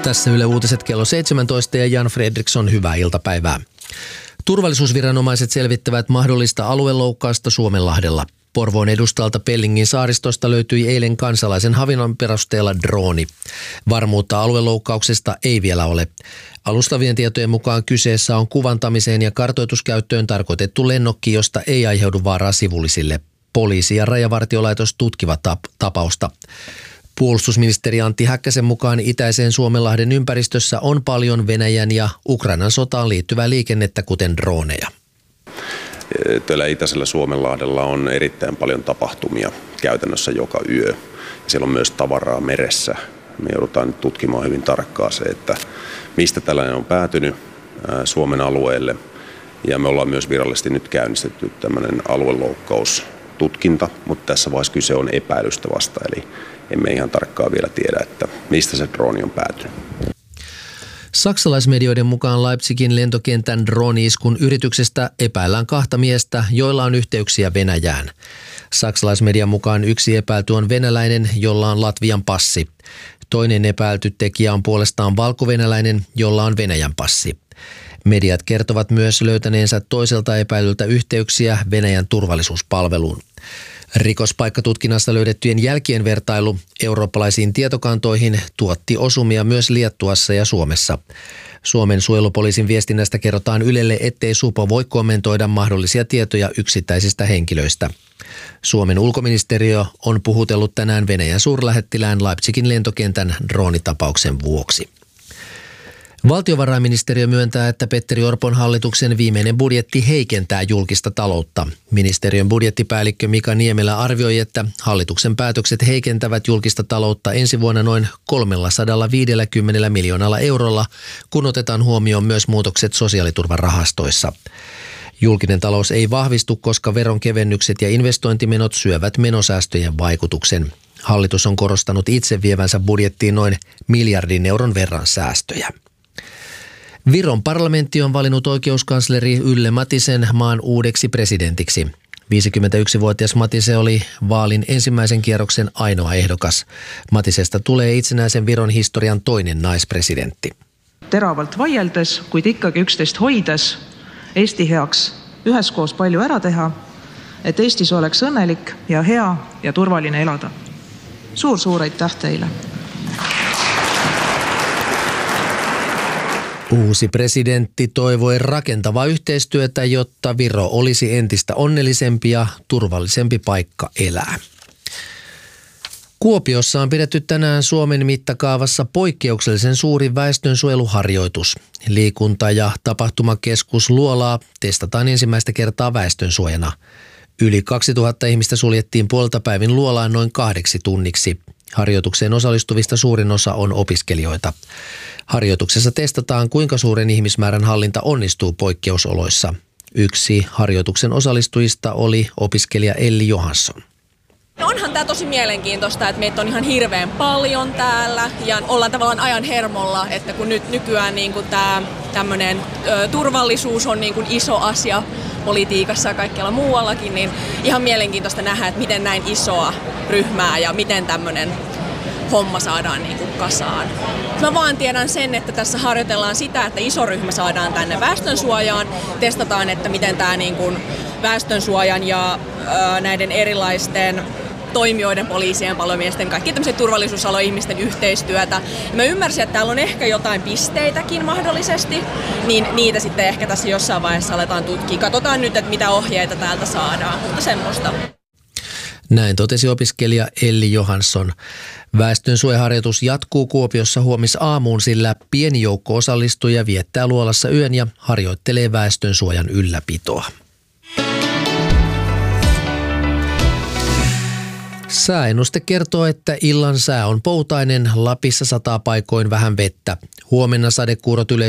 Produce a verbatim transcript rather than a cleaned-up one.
Tässä Yle Uutiset kello seitsemäntoista ja Jan Fredriksson, hyvää iltapäivää. Turvallisuusviranomaiset selvittävät mahdollista alueloukkausta Suomenlahdella. Porvoon edustalta Pellingin saaristosta löytyi eilen kansalaisen havainnon perusteella drooni. Varmuutta alueloukkauksesta ei vielä ole. Alustavien tietojen mukaan kyseessä on kuvantamiseen ja kartoituskäyttöön tarkoitettu lennokki, josta ei aiheudu vaaraa sivullisille. Poliisi ja Rajavartiolaitos tutkivat tap- tapausta. Puolustusministeri Antti Häkkäsen mukaan itäiseen Suomenlahden ympäristössä on paljon Venäjän ja Ukrainan sotaan liittyvää liikennettä, kuten droneja. Tällä itäisellä Suomenlahdella on erittäin paljon tapahtumia käytännössä joka yö. Siellä on myös tavaraa meressä. Me joudutaan nyt tutkimaan hyvin tarkkaan se, että mistä tällainen on päätynyt Suomen alueelle. Ja me ollaan myös virallisesti nyt käynnistetty tämmöinen alueloukkaustutkinta, mutta tässä vaiheessa kyse on epäilystä vasta, eli emme ihan tarkkaan vielä tiedä, että mistä se drooni on päätynyt. Saksalaismedioiden mukaan Leipzigin lentokentän drooni-iskun yrityksestä epäillään kahta miestä, joilla on yhteyksiä Venäjään. Saksalaismedian mukaan yksi epäilty on venäläinen, jolla on Latvian passi. Toinen epäilty tekijä on puolestaan valkovenäläinen, jolla on Venäjän passi. Mediat kertovat myös löytäneensä toiselta epäilyltä yhteyksiä Venäjän turvallisuuspalveluun. Rikospaikkatutkinnassa löydettyjen jälkien vertailu eurooppalaisiin tietokantoihin tuotti osumia myös Liettuassa ja Suomessa. Suomen suojelupoliisin viestinnästä kerrotaan Ylelle, ettei supo voi kommentoida mahdollisia tietoja yksittäisistä henkilöistä. Suomen ulkoministeriö on puhutellut tänään Venäjän suurlähettilään Leipzigin lentokentän droonitapauksen vuoksi. Valtiovarainministeriö myöntää, että Petteri Orpon hallituksen viimeinen budjetti heikentää julkista taloutta. Ministeriön budjettipäällikkö Mika Niemelä arvioi, että hallituksen päätökset heikentävät julkista taloutta ensi vuonna noin kolmesataaviisikymmentä miljoonalla eurolla, kun otetaan huomioon myös muutokset sosiaaliturvarahastoissa. Julkinen talous ei vahvistu, koska veronkevennykset ja investointimenot syövät menosäästöjen vaikutuksen. Hallitus on korostanut itse vievänsä budjettiin noin miljardin euron verran säästöjä. Viron parlamentti on valinnut oikeuskansleri Yle Matisen maan uudeksi presidentiksi. viisikymmentäyksivuotias Matise oli vaalin ensimmäisen kierroksen ainoa ehdokas. Matisesta tulee itsenäisen Viron historian toinen naispresidentti. Teravalt vaieldes, kuid ikkagi üksteist hoides, Eesti heaks üheskoos palju ära teha, et Eestis oleks õnnelik ja hea ja turvaline elada. Suur-suur aitäh teille. Uusi presidentti toivoi rakentavaa yhteistyötä, jotta Viro olisi entistä onnellisempi ja turvallisempi paikka elää. Kuopiossa on pidetty tänään Suomen mittakaavassa poikkeuksellisen suuri väestönsuojeluharjoitus. Liikunta- ja tapahtumakeskus Luolaa testataan ensimmäistä kertaa väestönsuojana. Yli kaksituhatta ihmistä suljettiin puolta päivin Luolaan noin kahdeksi tunniksi. Harjoitukseen osallistuvista suurin osa on opiskelijoita. Harjoituksessa testataan, kuinka suuren ihmismäärän hallinta onnistuu poikkeusoloissa. Yksi harjoituksen osallistujista oli opiskelija Elli Johansson. No onhan tämä tosi mielenkiintoista, että meitä on ihan hirveän paljon täällä ja ollaan tavallaan ajan hermolla, että kun nyt nykyään niin kuin tämä tämmöinen ö, turvallisuus on niin kuin iso asia politiikassa ja kaikkialla muuallakin, niin ihan mielenkiintoista nähdä, että miten näin isoa ryhmää ja miten tämmöinen homma saadaan niin kuin kasaan. Mä vaan tiedän sen, että tässä harjoitellaan sitä, että iso ryhmä saadaan tänne väestönsuojaan. Testataan, että miten tämä niin kuin väestönsuojan ja ö, näiden erilaisten toimijoiden, poliisien, palomiesten, kaikki tämmöiset turvallisuusalan ihmisten yhteistyötä. Ja mä ymmärsin, että täällä on ehkä jotain pisteitäkin mahdollisesti, niin niitä sitten ehkä tässä jossain vaiheessa aletaan tutkia. Katsotaan nyt, että mitä ohjeita täältä saadaan, mutta semmoista. Näin totesi opiskelija Elli Johansson. Väestönsuojaharjoitus jatkuu Kuopiossa huomisaamuun, sillä pieni joukko osallistujia viettää Luolassa yön ja harjoittelee väestönsuojan ylläpitoa. Sääennuste kertoo, että illan sää on poutainen, Lapissa sataa paikoin vähän vettä. Huomenna sadekuurot yleistyvät